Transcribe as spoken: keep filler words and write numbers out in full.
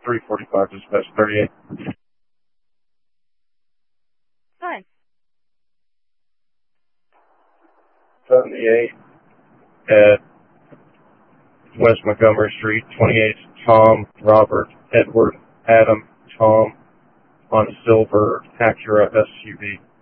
three forty-five, dispatch thirty-eight. Fine. seventy-eight at West Montgomery Street, twenty-eight, Tom, Robert, Edward, Adam, Tom, on a silver Acura S U V.